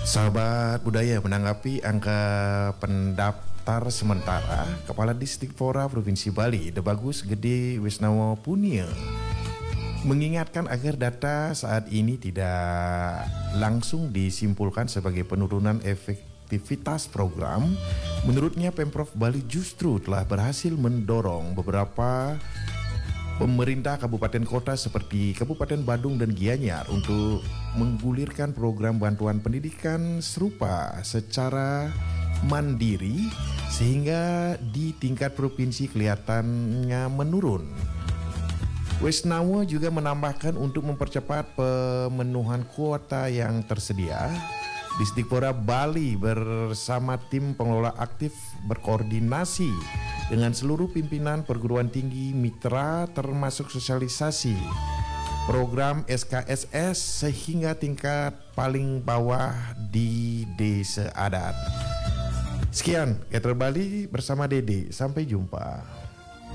Sahabat budaya, menanggapi angka pendaftar sementara Kepala Distikpora Provinsi Bali, Debagus Gede Wisnawa Punia, mengingatkan agar data saat ini tidak langsung disimpulkan sebagai penurunan efektivitas program. Menurutnya, Pemprov Bali justru telah berhasil mendorong beberapa pemerintah kabupaten kota seperti Kabupaten Badung dan Gianyar untuk menggulirkan program bantuan pendidikan serupa secara mandiri sehingga di tingkat provinsi kelihatannya menurun. Wisnawa juga menambahkan untuk mempercepat pemenuhan kuota yang tersedia, Distikpora Bali bersama tim pengelola aktif berkoordinasi dengan seluruh pimpinan perguruan tinggi mitra termasuk sosialisasi program SKSS sehingga tingkat paling bawah di desa adat. Sekian, Keter Bali bersama Dede. Sampai jumpa.